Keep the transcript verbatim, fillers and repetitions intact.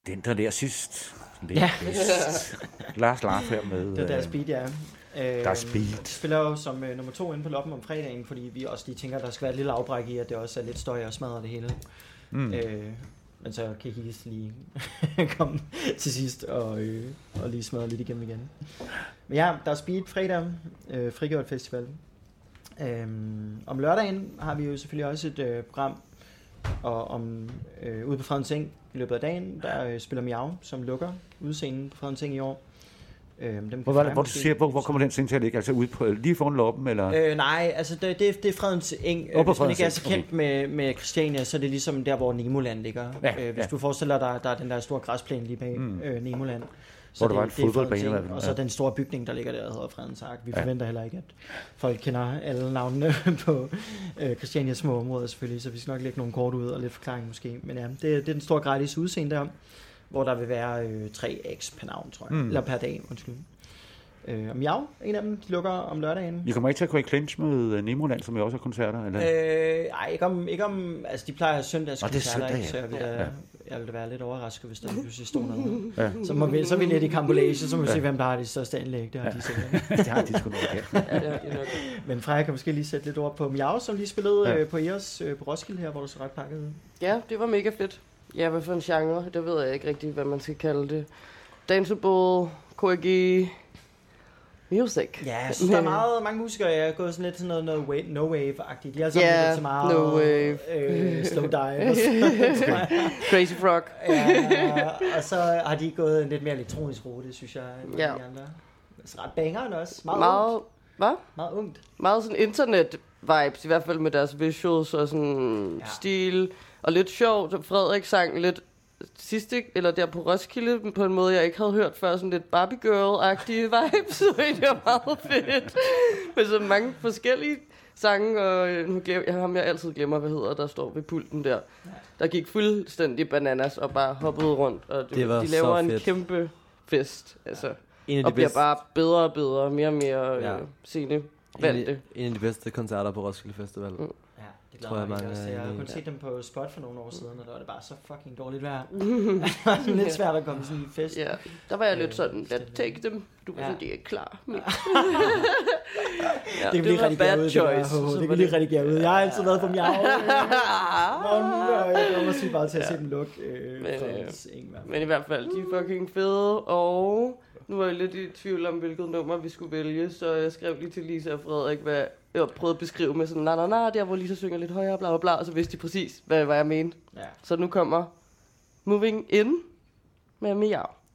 Den der der sidst. Ja. Lars Lars her med... Det er deres beat, ja. Der er speed. Vi spiller jo som uh, nummer to inde på loppen om fredagen, fordi vi også lige tænker, at der skal være et lille afbræk i, at det også er lidt støj og smadrer det hele. Mm. Øh, men så kan His lige komme til sidst og, øh, og lige smadre lidt igennem igen. Men ja, der er speed fredag, øh, Frigjort Festival. Øhm, om lørdagen har vi jo selvfølgelig også et øh, program, og om øh, ude på Fredens Eng i løbet af dagen, der øh, spiller Miau, som lukker udscenen på Fredens Eng i år. Øhm, dem hvor, hvor, hvor, du siger, hvor, hvor kommer den scene til at ligge? Altså ude på, lige foran loppen, eller? Øh, nej, altså det, det, det er Fredens Eng. Oh, hvis man ikke er så kendt med, med Christiania, så er det ligesom der, hvor Nemoland ligger. Ja, øh, hvis ja. du forestiller dig, der er den der store græsplæne lige bag mm. øh, Nemoland. Så hvor det, der var en fodboldbane. Og så ja. den store bygning, der ligger der, der hedder Fredens Ark. Vi ja. forventer heller ikke, at folk kender alle navnene på øh, Christianias små områder selvfølgelig, så vi skal nok lægge nogle kort ud og lidt forklaring måske. Men ja, det, det er den store gratis udscene der, hvor der vil være øh, tre x per navn, tror jeg. Mm. Eller per dag, undskyld. Øh, og Miau, en af dem, de lukker om lørdagen. I kommer ikke til at gå i clinch med Nemoland, som jo også har koncerter? Eller? Øh, ej, ikke om, ikke om, altså de plejer at have søndagskoncerter, søndag, ja. så jeg vil, da, ja. jeg vil da være lidt overrasket, hvis der pludselig stod noget. Ja. Så, må vi, så er vi lidt i kampolage, så må vi ja. se, hvem der har de største anlæg. Det har ja. de sikkert. Det har de sgu nok, ja. Ja, det har de nok. Men Freja kan måske lige sætte lidt ord på Miau, som lige spillede ja. øh, på Eos øh, på Roskilde her, hvor du så ret pakket. Ja, det var mega fedt. Ja, hvad for en genre? Det ved jeg ikke rigtig, hvad man skal kalde det. Danceable, K G, music. Ja, jeg synes, der er meget, mange musikere, jeg er gået sådan lidt til noget, noget wave, no wave-agtigt. De har altså yeah, lidt til meget no wave. Øh, slow dive. Crazy Frog. Ja, og så har de gået en lidt mere elektronisk rute, synes jeg, end ja. de andre. Altså ret bangeren også. Meget, meget ungt. Hvad? Meget ungt. Meget sådan internet-vibes, i hvert fald med deres visuals og sådan ja. stil. Og lidt sjovt. Frederik sang lidt sidste, eller der på Roskilde, på en måde, jeg ikke havde hørt før, sådan lidt Barbie Girl-agtige vibes, så det var meget fedt. Med så mange forskellige sange, og nu glemmer jeg ham, jeg altid glemmer, hvad hedder, der står ved pulten der. Der gik fuldstændig bananas og bare hoppede rundt, og det, det de laver en kæmpe fest, altså. En af de og bliver bedste... bare bedre og bedre, mere og mere ja. øh, scene valgte. En, en af de bedste koncerter på Roskilde Festival. Mm. Det tror jeg, mange, også. Jeg har kun set dem på Spot for nogle år siden, og der var det bare så fucking dårligt vejr. Det var lidt svært at komme sådan i fest. Ja, der var jeg lidt sådan, let's take them. Du var ja. sådan, de er ikke klar. ja, det kan vi lige redigere ud. Choice, det, det kan vi lige redigere ud. Jeg har altid været på Miau. Jeg kommer sige bare til at se dem lukke. Øh, men, øh, men i hvert fald, de er fucking fede, og nu var jeg lidt i tvivl om, hvilket nummer vi skulle vælge, så jeg skrev lige til Lisa og Frederik, hvad jeg prøvede at beskrive med sådan, na na na, der hvor Lisa synger lidt højere, bla bla bla, og så vidste de præcis, hvad, hvad jeg mente. Ja. Så nu kommer Moving In med Miau.